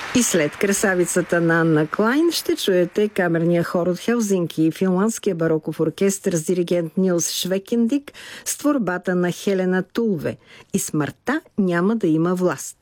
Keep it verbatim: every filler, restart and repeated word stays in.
И след красавицата на Анна Клайн ще чуете камерния хор от Хелзинки и финландския бароков оркестър с диригент Нилс Швекендик с творбата на Хелена Тулве. И смъртта няма да има власт.